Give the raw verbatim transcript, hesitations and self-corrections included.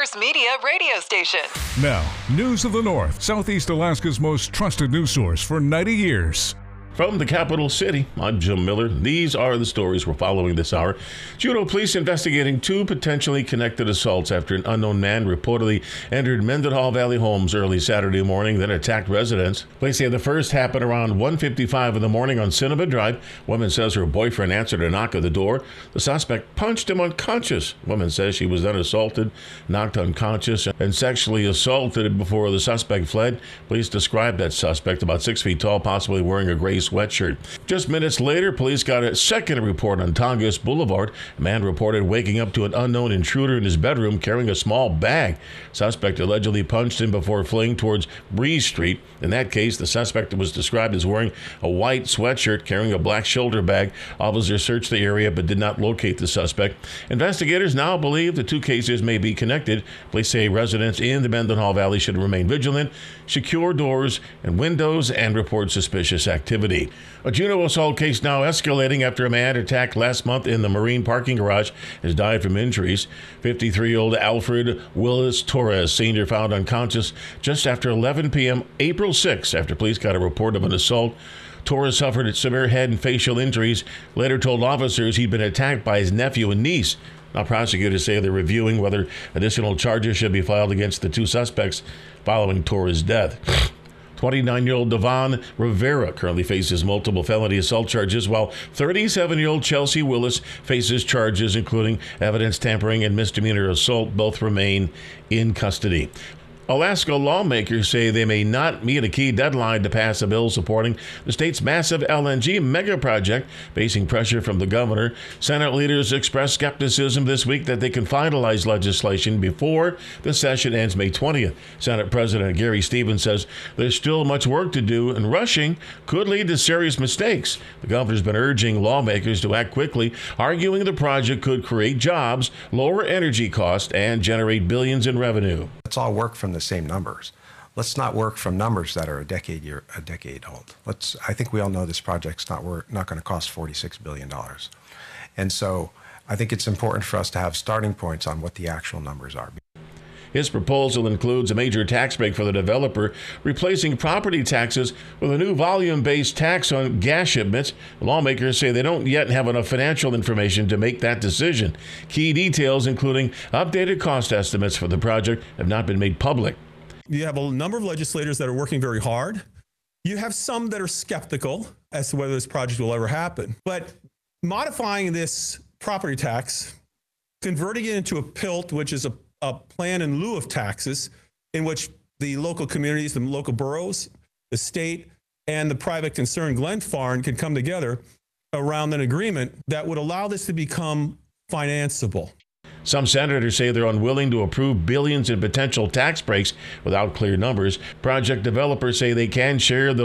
News Media radio station. Now, News of the North, Southeast Alaska's most trusted news source for ninety years. From the capital city, I'm Jim Miller. These are the stories we're following this hour. Juneau police investigating two potentially connected assaults after an unknown man reportedly entered Mendenhall Valley Homes early Saturday morning, then attacked residents. Police say the first happened around one fifty-five in the morning on Cinnamon Drive. Woman says her boyfriend answered a knock at the door. The suspect punched him unconscious. Woman says she was then assaulted, knocked unconscious, and sexually assaulted before the suspect fled. Police described that suspect about six feet tall, possibly wearing a gray sweatshirt. Just minutes later, police got a second report on Tongass Boulevard. A man reported waking up to an unknown intruder in his bedroom carrying a small bag. Suspect allegedly punched him before fleeing towards Breeze Street. In that case, the suspect was described as wearing a white sweatshirt carrying a black shoulder bag. Officers searched the area but did not locate the suspect. Investigators now believe the two cases may be connected. Police say residents in the Mendenhall Valley should remain vigilant, secure doors and windows, and report suspicious activity. A Juneau assault case now escalating after a man attacked last month in the Marine parking garage has died from injuries. fifty-three-year-old Alfred Willis Torres, senior, found unconscious just after eleven p.m. April sixth after police got a report of an assault. Torres suffered severe head and facial injuries, later told officers he'd been attacked by his nephew and niece. Now prosecutors say they're reviewing whether additional charges should be filed against the two suspects following Torres' death. twenty-nine-year-old Devon Rivera currently faces multiple felony assault charges, while thirty-seven-year-old Chelsea Willis faces charges including evidence tampering and misdemeanor assault. Both remain in custody. Alaska lawmakers say they may not meet a key deadline to pass a bill supporting the state's massive L N G mega project, facing pressure from the governor. Senate leaders expressed skepticism this week that they can finalize legislation before the session ends May twentieth. Senate President Gary Stevens says there's still much work to do, and rushing could lead to serious mistakes. The governor's been urging lawmakers to act quickly, arguing the project could create jobs, lower energy costs, and generate billions in revenue. Let's all work from the same numbers. Let's not work from numbers that are a decade year, a decade old. Let's. I think we all know this project's not work, not going to cost forty-six billion dollars, and so I think it's important for us to have starting points on what the actual numbers are. His proposal includes a major tax break for the developer, replacing property taxes with a new volume-based tax on gas shipments. Lawmakers say they don't yet have enough financial information to make that decision. Key details, including updated cost estimates for the project, have not been made public. You have a number of legislators that are working very hard. You have some that are skeptical as to whether this project will ever happen. But modifying this property tax, converting it into a P I L T, which is a a plan in lieu of taxes, in which the local communities, the local boroughs, the state, and the private concern, Glenfarne, can come together around an agreement that would allow this to become financeable. Some senators say they're unwilling to approve billions in potential tax breaks without clear numbers. Project developers say they can share the